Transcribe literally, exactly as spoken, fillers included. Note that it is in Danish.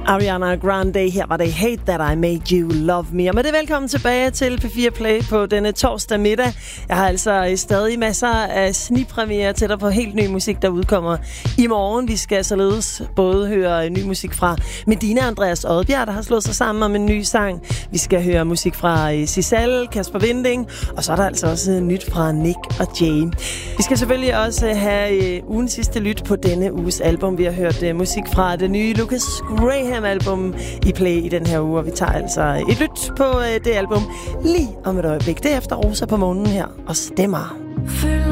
Ariana Grande, her var det Hate That I Made You Love Me. Og med det velkommen tilbage til P fire Play på denne torsdag middag. Jeg har altså stadig masser af snigpremiere til dig på helt ny musik, der udkommer i morgen. Vi skal således både høre ny musik fra Medina og Andreas Odbjerg, der har slået sig sammen om en ny sang. Vi skal høre musik fra Sissel, Kasper Winding, og så er der altså også nyt fra Nick og Jay. Vi skal selvfølgelig også have ugens sidste lyt på denne uges album. Vi har hørt musik fra det nye Lucas Graham album i Play i den her uge, og vi tager altså et lyt på det album lige om et øjeblik. Derefter Rosa på månen her og stemmer.